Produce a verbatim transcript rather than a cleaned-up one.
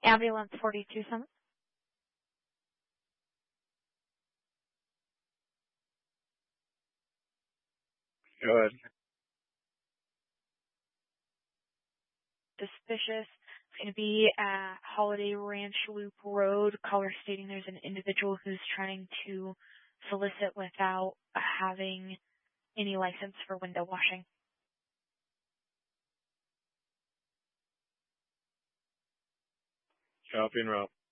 Ambulance forty-two seven. Go ahead. Suspicious. It's going to be at Holiday Ranch Loop Road. Caller stating there's an individual who's trying to solicit without having any license for window washing. Copy en route.